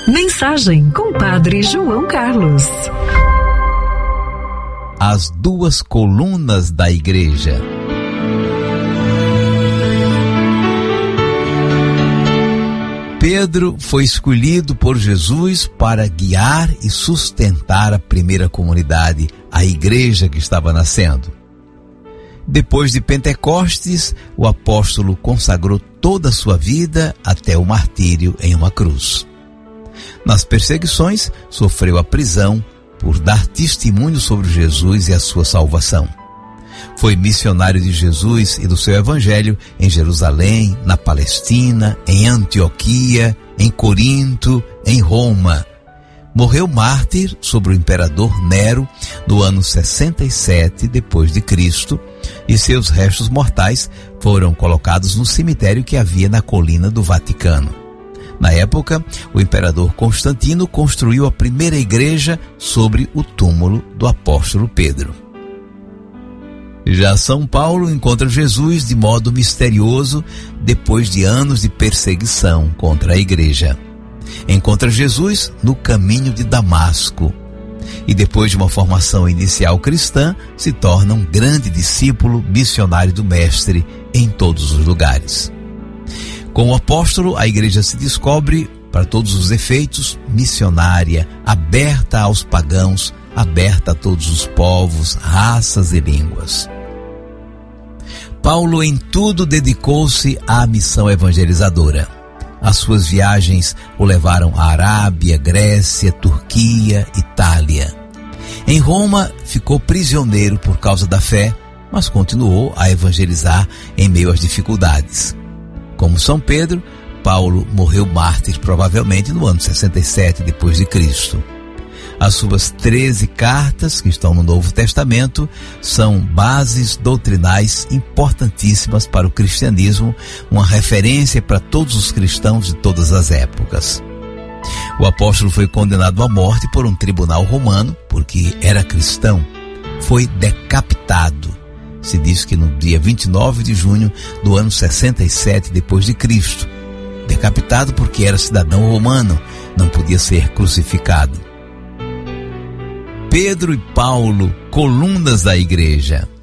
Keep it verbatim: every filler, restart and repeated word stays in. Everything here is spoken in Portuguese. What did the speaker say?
Mensagem com o Padre João Carlos. As duas colunas da igreja. Pedro foi escolhido por Jesus para guiar e sustentar a primeira comunidade, a igreja que estava nascendo. Depois de Pentecostes, o apóstolo consagrou toda a sua vida até o martírio em uma cruz. Nas perseguições, sofreu a prisão por dar testemunho sobre Jesus e a sua salvação. Foi missionário de Jesus e do seu evangelho em Jerusalém, na Palestina, em Antioquia, em Corinto, em Roma. Morreu mártir sobre o imperador Nero no ano sessenta e sete depois de Cristo, e seus restos mortais foram colocados no cemitério que havia na colina do Vaticano. Na época, o imperador Constantino construiu a primeira igreja sobre o túmulo do apóstolo Pedro. Já São Paulo encontra Jesus de modo misterioso depois de anos de perseguição contra a igreja. Encontra Jesus no caminho de Damasco e, depois de uma formação inicial cristã, se torna um grande discípulo missionário do Mestre em todos os lugares. Com o apóstolo, a igreja se descobre, para todos os efeitos, missionária, aberta aos pagãos, aberta a todos os povos, raças e línguas. Paulo em tudo dedicou-se à missão evangelizadora. As suas viagens o levaram à Arábia, Grécia, Turquia, Itália. Em Roma, ficou prisioneiro por causa da fé, mas continuou a evangelizar em meio às dificuldades. Como São Pedro, Paulo morreu mártir provavelmente no ano sessenta e sete depois de Cristo. As suas treze cartas, que estão no Novo Testamento, são bases doutrinais importantíssimas para o cristianismo, uma referência para todos os cristãos de todas as épocas. O apóstolo foi condenado à morte por um tribunal romano, porque era cristão. Foi decapitado. Se diz que no dia vinte e nove de junho do ano sessenta e sete depois de Cristo. Decapitado porque era cidadão romano, não podia ser crucificado. Pedro e Paulo, colunas da igreja.